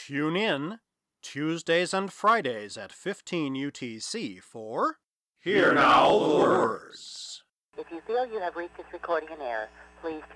Tune in Tuesdays and Fridays at 15 UTC for Hear Now the Words. If you feel you have reached this recording in error, please